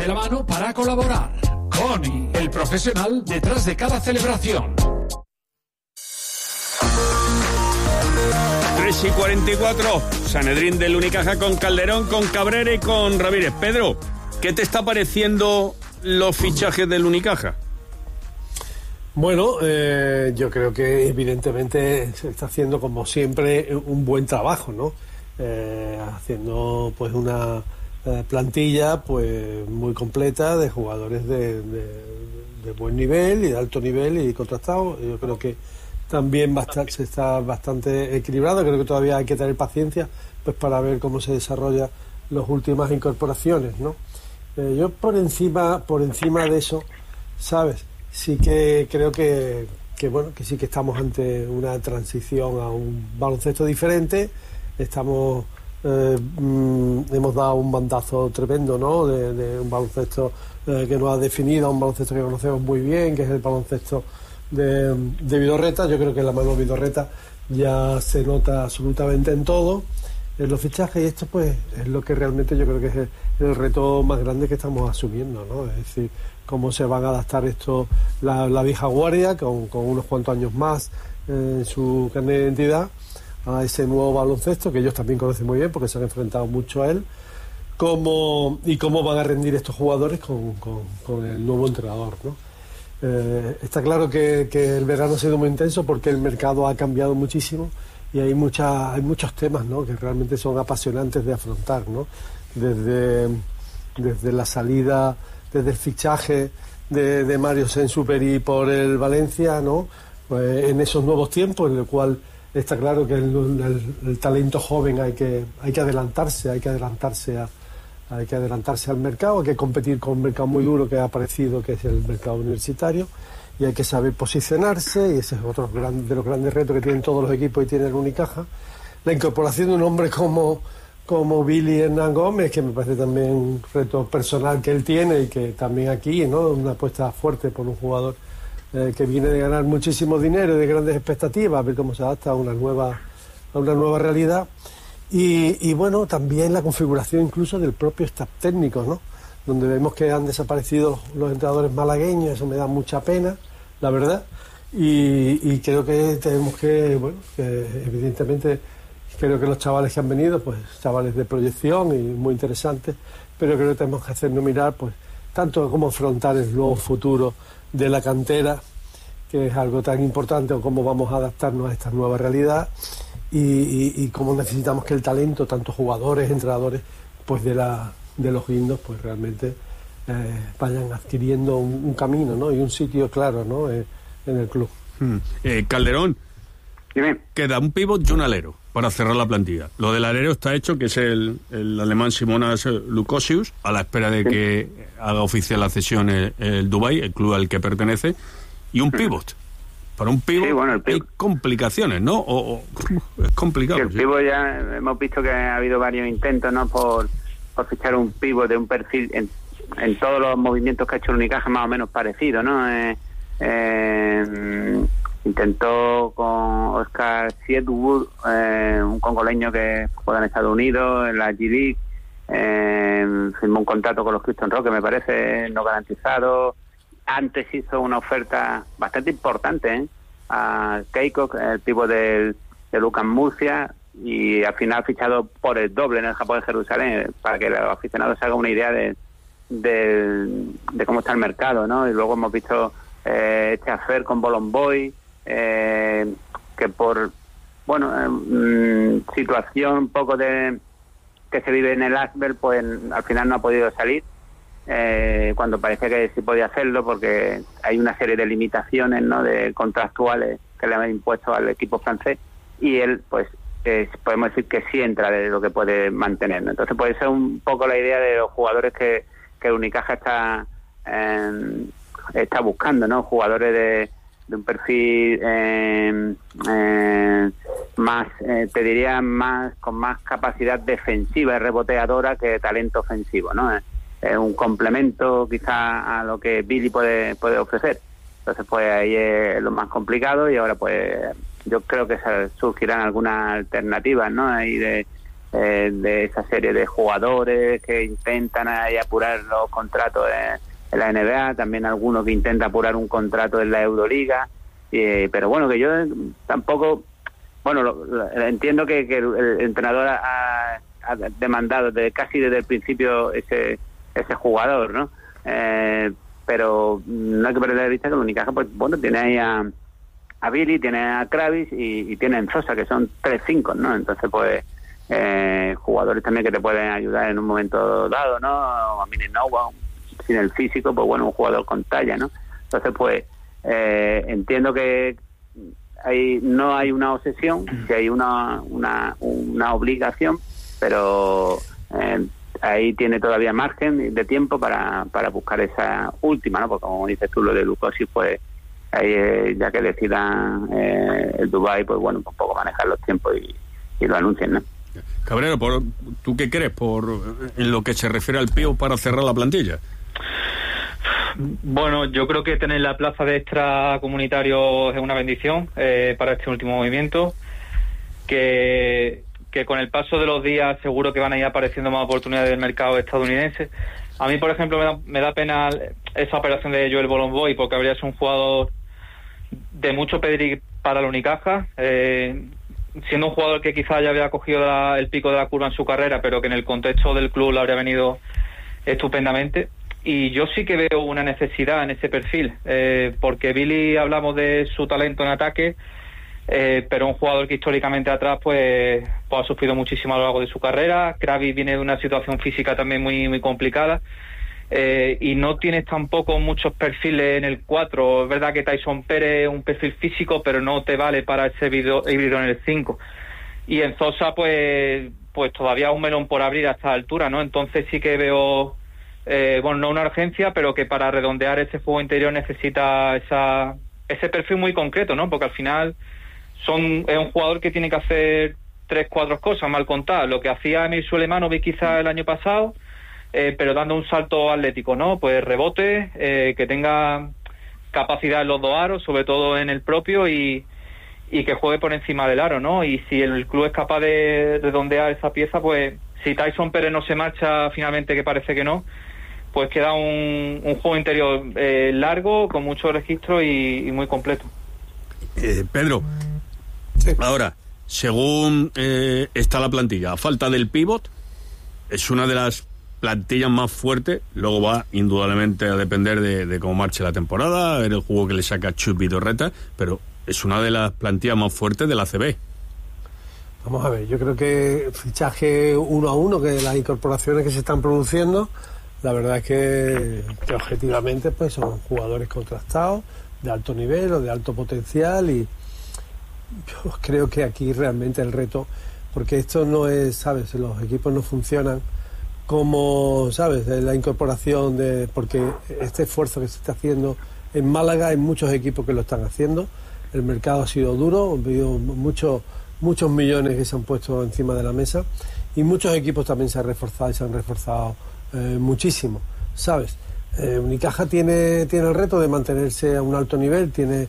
la mano para colaborar. CONI, el profesional detrás de cada celebración. 3:44, Sanedrín del Unicaja con Calderón, con Cabrera y con Ramírez. Pedro, ¿qué te está pareciendo los fichajes del Unicaja? Bueno, yo creo que evidentemente se está haciendo, como siempre, un buen trabajo, ¿no? Haciendo pues una plantilla pues muy completa de jugadores de buen nivel y de alto nivel y contrastados. Yo creo que también se está bastante equilibrado. Creo que todavía hay que tener paciencia pues para ver cómo se desarrollan las últimas incorporaciones, ¿no? Yo por encima de eso, ¿sabes? Sí que creo que bueno, que sí que estamos ante una transición a un baloncesto diferente. Hemos dado un bandazo tremendo, ¿no? De un baloncesto que nos ha definido, un baloncesto que conocemos muy bien, que es el baloncesto de Vidorreta. Yo creo que la mano Vidorreta ya se nota absolutamente en todo, en los fichajes, y esto pues es lo que realmente yo creo que es el reto más grande que estamos asumiendo, ¿no? Es decir, cómo se van a adaptar esto la vieja guardia con unos cuantos años más en su carnet de identidad a ese nuevo baloncesto que ellos también conocen muy bien porque se han enfrentado mucho a él, y cómo van a rendir estos jugadores con el nuevo entrenador, ¿no? Está claro que el verano ha sido muy intenso porque el mercado ha cambiado muchísimo y hay muchos temas, ¿no? Que realmente son apasionantes de afrontar, ¿no? Desde la salida, desde el fichaje de Mario Sensuperi por el Valencia, ¿no? Pues en esos nuevos tiempos en el cual está claro que el talento joven hay que adelantarse al mercado, hay que competir con un mercado muy duro que ha aparecido, que es el mercado universitario, y hay que saber posicionarse, y ese es otro de los grandes retos que tienen todos los equipos y tiene el Unicaja. La incorporación de un hombre como Billy Hernán Gómez, que me parece también un reto personal que él tiene y que también aquí, ¿no? Una apuesta fuerte por un jugador que viene de ganar muchísimo dinero y de grandes expectativas, a ver cómo se adapta a una nueva realidad. Y bueno, también la configuración incluso del propio staff técnico, ¿no? Donde vemos que han desaparecido los entrenadores malagueños, eso me da mucha pena, la verdad, y creo que tenemos que evidentemente, creo que los chavales que han venido, pues chavales de proyección y muy interesantes, pero creo que tenemos que hacernos mirar, pues, tanto cómo afrontar el nuevo futuro de la cantera, que es algo tan importante, o cómo vamos a adaptarnos a esta nueva realidad, y cómo necesitamos que el talento, tanto jugadores, entrenadores, pues de los guindos, pues realmente vayan adquiriendo un camino, ¿no? Y un sitio claro, ¿no? En el club. Calderón, dime. Queda un pívot y un alero para cerrar la plantilla. Lo del alero está hecho, que es el alemán Simonas Lukosius, a la espera de que haga oficial la cesión el Dubái, el club al que pertenece, y un pívot. Para un pívot, hay complicaciones, ¿no? Es complicado. Sí, el pívot ya hemos visto que ha habido varios intentos, ¿no? Por fichar un pívot de un perfil en todos los movimientos que ha hecho el Unicaja, más o menos parecido, ¿no? Intentó con Oscar Sietwood, un congoleño que juega en Estados Unidos, en la G-League, firmó un contrato con los Houston Rockets, me parece, no garantizado. Antes hizo una oferta bastante importante a Keiko, el tipo de Lucas Murcia, y al final ha fichado por el doble en el Japón de Jerusalén, para que los aficionados se hagan una idea de cómo está el mercado, ¿no? Y luego hemos visto este affair con Bolomboy, que por situación un poco de que se vive en el Asbel, pues al final no ha podido salir, cuando parecía que sí podía hacerlo, porque hay una serie de limitaciones, ¿no? De contractuales que le han impuesto al equipo francés, y él pues podemos decir que sí entra de lo que puede mantener, ¿no? Entonces puede ser un poco la idea de los jugadores que el Unicaja está buscando, ¿no? Jugadores de un perfil más, te diría, más con más capacidad defensiva y reboteadora que talento ofensivo, ¿no? Es un complemento quizá a lo que Billy puede ofrecer. Entonces pues ahí es lo más complicado, y ahora pues yo creo que surgirán algunas alternativas, ¿no? Ahí de de esa serie de jugadores que intentan ahí apurar los contratos en la NBA, también algunos que intentan apurar un contrato en la Euroliga, pero bueno, que yo tampoco, bueno, entiendo que el entrenador ha demandado casi desde el principio ese jugador, ¿no? Pero no hay que perder de vista que el Unicaja, pues bueno, tiene ahí a Billy, tiene a Kravis y tiene a Sosa, que son 3-5, ¿no? Entonces, pues jugadores también que te pueden ayudar en un momento dado, ¿no? A mí no, sin el físico, pues bueno, un jugador con talla, ¿no? Entonces, pues entiendo que no hay una obsesión, que hay una obligación, pero ahí tiene todavía margen de tiempo para buscar esa última, ¿no? Porque como dices tú, lo de Lukosi, pues ahí ya que decidan el Dubái, pues bueno, un poco manejar los tiempos y lo anuncien, ¿no? Cabrero, ¿tú qué crees en lo que se refiere al pívot para cerrar la plantilla? Bueno, yo creo que tener la plaza de extracomunitario es una bendición para este último movimiento, que con el paso de los días seguro que van a ir apareciendo más oportunidades del mercado estadounidense. A mí, por ejemplo, me da pena esa operación de Joel Bolomboy, porque habría sido un jugador de mucho pedigrí para la Unicaja, siendo un jugador que quizás ya había cogido el pico de la curva en su carrera, pero que en el contexto del club le habría venido estupendamente. Y yo sí que veo una necesidad en ese perfil, porque Billy, hablamos de su talento en ataque, pero un jugador que históricamente atrás pues ha sufrido muchísimo a lo largo de su carrera. Kravis viene de una situación física también muy, muy complicada, y no tienes tampoco muchos perfiles en el 4. Es verdad que Tyson Pérez es un perfil físico, pero no te vale para ese híbrido en el 5. Y en Sosa pues todavía un melón por abrir a esta altura, ¿no? Entonces sí que veo, no una urgencia, pero que para redondear ese juego interior necesita ese perfil muy concreto, ¿no? Porque al final es un jugador que tiene que hacer 3-4 cosas, mal contar. Lo que hacía Emil Sulemanovic quizá el año pasado, pero dando un salto atlético, ¿no? Pues rebote, que tenga capacidad en los dos aros, sobre todo en el propio, y que juegue por encima del aro, ¿no? Y si el club es capaz de redondear esa pieza, pues si Tyson Pérez no se marcha finalmente, que parece que no, pues queda un juego interior largo, con mucho registro y muy completo. Pedro, sí. Ahora, según está la plantilla, a falta del pívot, es una de las plantillas más fuertes. Luego va indudablemente a depender de cómo marche la temporada, a ver el juego que le saca Chup Vidorreta, pero es una de las plantillas más fuertes de la ACB. Vamos a ver, yo creo que fichaje 1 a 1, que las incorporaciones que se están produciendo, la verdad es que objetivamente pues son jugadores contrastados, de alto nivel o de alto potencial, y yo creo que aquí realmente el reto, porque esto no es, ¿sabes? Los equipos no funcionan como, ¿sabes? La incorporación porque este esfuerzo que se está haciendo en Málaga, hay muchos equipos que lo están haciendo. El mercado ha sido duro, ha habido muchos millones que se han puesto encima de la mesa, y muchos equipos también se han reforzado muchísimo, ¿sabes? Unicaja tiene el reto de mantenerse a un alto nivel, tiene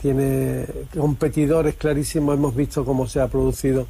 competidores clarísimos. Hemos visto cómo se ha producido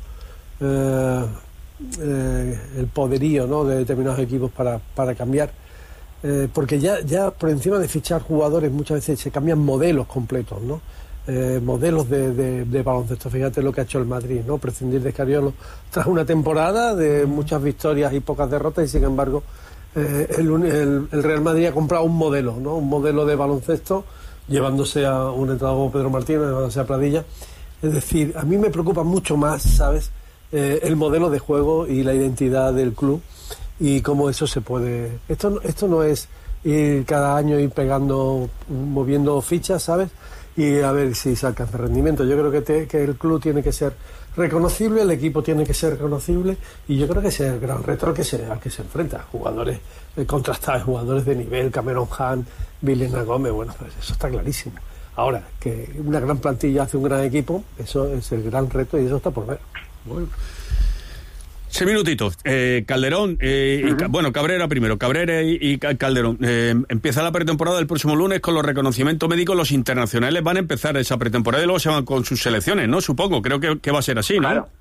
el poderío, ¿no?, de determinados equipos para cambiar, porque ya por encima de fichar jugadores muchas veces se cambian modelos completos, ¿no? Modelos de baloncesto. Fíjate lo que ha hecho el Madrid, ¿no? Prescindir de Scariolo tras una temporada de muchas victorias y pocas derrotas, y sin embargo el Real Madrid ha comprado un modelo, ¿no? Un modelo de baloncesto, llevándose a un entrenador como Pedro Martínez, llevándose a Pradilla. Es decir, a mí me preocupa mucho más, ¿sabes?, el modelo de juego y la identidad del club, y cómo eso se puede... Esto no es ir cada año ir moviendo fichas, ¿sabes?, y a ver si se alcanza rendimiento. Yo creo que el club tiene que ser reconocible, el equipo tiene que ser reconocible, y yo creo que ese es el gran reto al que se enfrenta. Jugadores contrastados, jugadores de nivel, Cameron Hunt, Vilena Gómez, bueno, pues eso está clarísimo. Ahora, que una gran plantilla hace un gran equipo, eso es el gran reto, y eso está por ver. Bueno, 6 minutitos. Calderón, Cabrera primero. Cabrera y Calderón. Empieza la pretemporada el próximo lunes con los reconocimientos médicos. Los internacionales van a empezar esa pretemporada y luego se van con sus selecciones, ¿no? Supongo, creo que va a ser así, ¿no?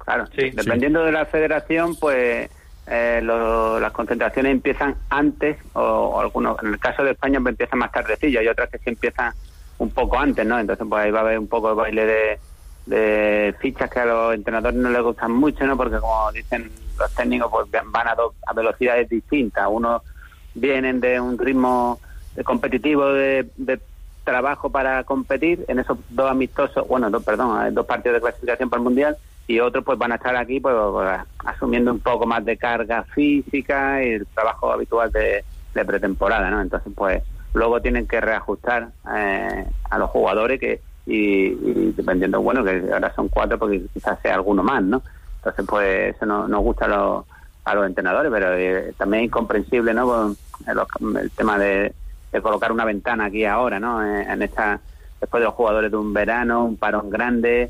Claro, Sí. dependiendo de la federación, pues las concentraciones empiezan antes o algunos, en el caso de España, pues empiezan más tardecillo, hay otras que se empiezan un poco antes, ¿no? Entonces, pues ahí va a haber un poco de baile de fichas que a los entrenadores no les gustan mucho, ¿no? Porque como dicen los técnicos, pues van a velocidades distintas. Unos vienen de un ritmo competitivo de trabajo para competir en esos dos amistosos, dos partidos de clasificación para el Mundial, y otros pues van a estar aquí pues asumiendo un poco más de carga física y el trabajo habitual de pretemporada, ¿no? Entonces pues luego tienen que reajustar a los jugadores y dependiendo, que ahora son 4 porque quizás sea alguno más, ¿no? Entonces pues eso nos gusta a los entrenadores, pero también es incomprensible, ¿no? El tema de colocar una ventana aquí ahora, ¿no? Después de los jugadores de un verano, un parón grande,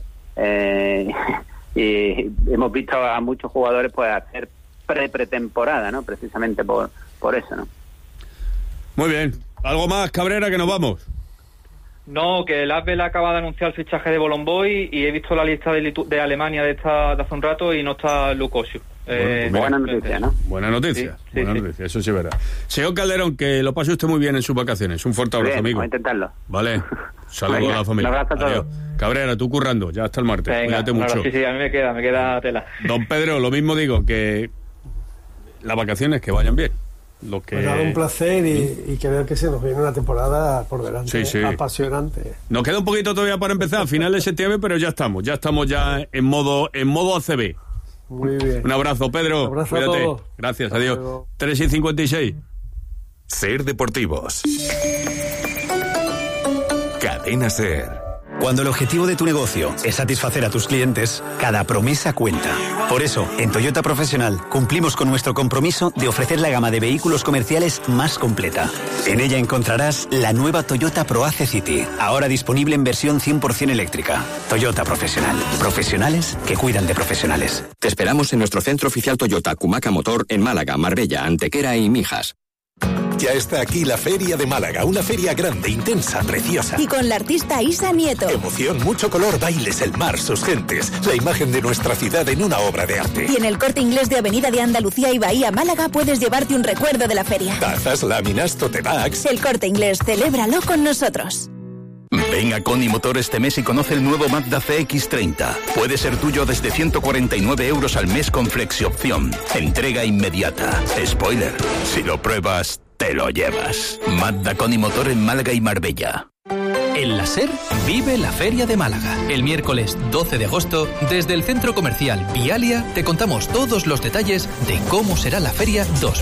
y hemos visto a muchos jugadores pues hacer pretemporada, ¿no? Precisamente por eso, ¿no? Muy bien. ¿Algo más, Cabrera, que nos vamos? No, que el Asbel acaba de anunciar el fichaje de Bolomboy y he visto la lista de Alemania de hace un rato y no está Lukosius. Buena noticia, ¿no? Buena noticia, Sí, noticia, eso sí es verdad. Señor Calderón, que lo pase usted muy bien en sus vacaciones. Un fuerte abrazo, Bien, amigo. voy a intentarlo. Vale, saludos a la familia. Un abrazo a todos. Adiós. Cabrera, tú currando, ya hasta el martes. Venga, Cuídate mucho. Sí, a mí me queda tela. Don Pedro, lo mismo digo, que las vacaciones que vayan bien. Pues nada, un placer y que veo que se nos viene una temporada por delante, apasionante. Nos queda un poquito todavía para empezar, a finales de septiembre, pero ya estamos en modo ACB. Muy bien. Un abrazo, Pedro. Un abrazo. Cuídate. A todos. Gracias, Hasta adiós. luego. 3:56. Ser Deportivos. Cadena Ser. Cuando el objetivo de tu negocio es satisfacer a tus clientes, cada promesa cuenta. Por eso, en Toyota Profesional cumplimos con nuestro compromiso de ofrecer la gama de vehículos comerciales más completa. En ella encontrarás la nueva Toyota ProAce City, ahora disponible en versión 100% eléctrica. Toyota Profesional. Profesionales que cuidan de profesionales. Te esperamos en nuestro centro oficial Toyota Cumaca Motor en Málaga, Marbella, Antequera y Mijas. Ya está aquí la Feria de Málaga, una feria grande, intensa, preciosa. Y con la artista Isa Nieto. Emoción, mucho color, bailes, el mar, sus gentes, la imagen de nuestra ciudad en una obra de arte. Y en el Corte Inglés de Avenida de Andalucía y Bahía Málaga puedes llevarte un recuerdo de la feria. Tazas, láminas, tote bags. El Corte Inglés, celébralo con nosotros. Ven a Coni Motor este mes y conoce el nuevo Mazda CX-30. Puede ser tuyo desde 149 euros al mes con flexiopción. Entrega inmediata. Spoiler, si lo pruebas, te lo llevas. Mazda Coni Motor en Málaga y Marbella. En la SER vive la Feria de Málaga. El miércoles 12 de agosto, desde el Centro Comercial Vialia, te contamos todos los detalles de cómo será la Feria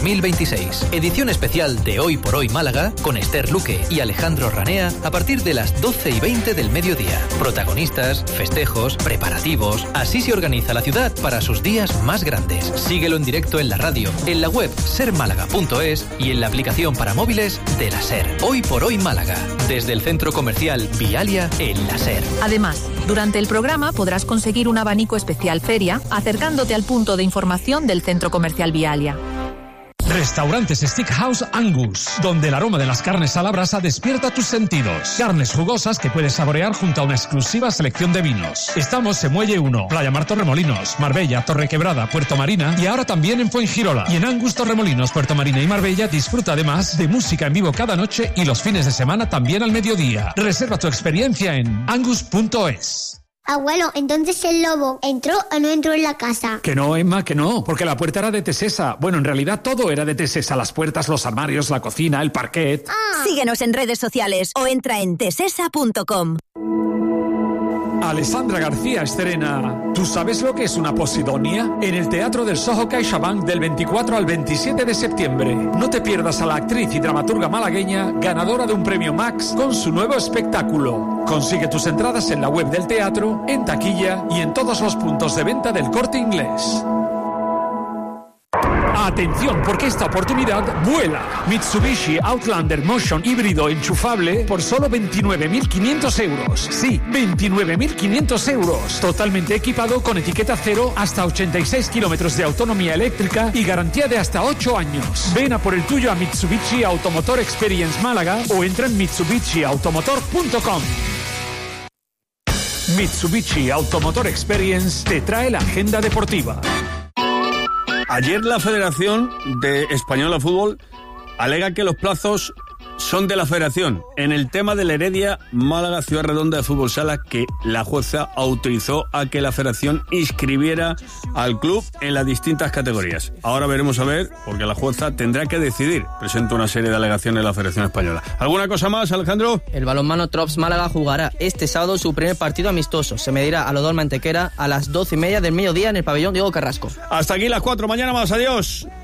2026. Edición especial de Hoy por Hoy Málaga, con Esther Luque y Alejandro Ranea, a partir de las 12:20 del mediodía. Protagonistas, festejos, preparativos. Así se organiza la ciudad para sus días más grandes. Síguelo en directo en la radio, en la web sermálaga.es y en la aplicación para móviles de la SER. Hoy por Hoy Málaga, desde el Centro Comercial Vialia en la SER. Además, durante el programa podrás conseguir un abanico especial feria acercándote al punto de información del Centro Comercial Vialia. Restaurantes Steakhouse Angus, donde el aroma de las carnes a la brasa despierta tus sentidos. Carnes jugosas que puedes saborear junto a una exclusiva selección de vinos. Estamos en Muelle 1, Playa Mar Torremolinos, Marbella, Torrequebrada, Puerto Marina y ahora también en Fuengirola. Y en Angus Torremolinos, Puerto Marina y Marbella disfruta además de música en vivo cada noche y los fines de semana también al mediodía. Reserva tu experiencia en angus.es. Abuelo, entonces el lobo ¿entró o no entró en la casa? Que no, Emma, que no, porque la puerta era de Tesesa. Bueno, en realidad todo era de Tesesa, las puertas, los armarios, la cocina, el parquet. Síguenos en redes sociales o entra en tesesa.com. Alessandra García estrena ¿Tú sabes lo que es una posidonia? En el Teatro del Soho CaixaBank del 24 al 27 de septiembre. No te pierdas a la actriz y dramaturga malagueña ganadora de un premio Max con su nuevo espectáculo. Consigue tus entradas en la web del teatro, en taquilla y en todos los puntos de venta del Corte Inglés. Atención, porque esta oportunidad vuela. Mitsubishi Outlander Motion híbrido enchufable por solo 29.500 euros. Sí, 29.500 euros. Totalmente equipado con etiqueta cero, hasta 86 kilómetros de autonomía eléctrica y garantía de hasta 8 años. Ven a por el tuyo a Mitsubishi Automotor Experience Málaga o entra en mitsubishiautomotor.com. Mitsubishi Automotor Experience te trae la agenda deportiva. Ayer la Federación Española de Fútbol alega que los plazos son de la Federación en el tema del Heredia Málaga Ciudad Redonda de Fútbol Sala, que la jueza autorizó a que la Federación inscribiera al club en las distintas categorías. Ahora veremos a ver, porque la jueza tendrá que decidir. Presenta una serie de alegaciones de la Federación Española. ¿Alguna cosa más, Alejandro? El balonmano Trops Málaga jugará este sábado su primer partido amistoso. Se medirá a Lodolma Antequera a las 12:30 del mediodía en el pabellón Diego Carrasco. Hasta aquí las 4, mañana más, adiós.